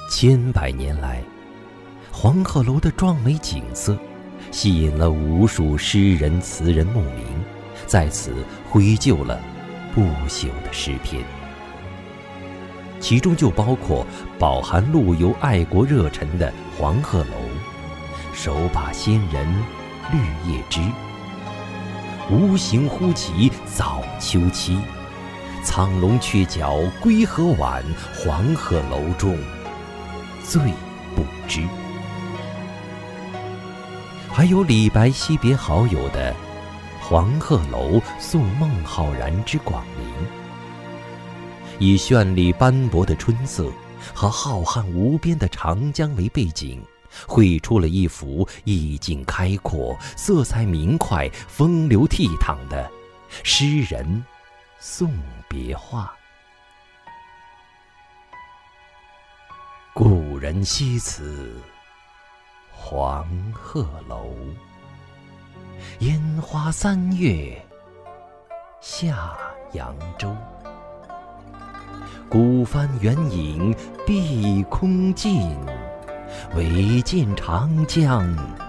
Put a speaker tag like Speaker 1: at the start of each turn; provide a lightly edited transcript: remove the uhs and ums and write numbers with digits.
Speaker 1: 千百年来，黄鹤楼的壮美景色吸引了无数诗人词人慕名，在此绘就了不朽的诗篇。其中就包括饱含陆游爱国热忱的黄鹤楼、手把仙人绿叶枝、无形忽起早秋期、苍龙鹊角归河晚，黄鹤楼中最不知。还有李白惜别好友的黄鹤楼送孟浩然之广陵，以绚丽斑驳的春色和浩瀚无边的长江为背景，绘出了一幅意境开阔、色彩明快、风流倜傥的诗人送别画。故人西辞黄鹤楼，烟花三月下扬州。孤帆远影碧空尽，唯见长江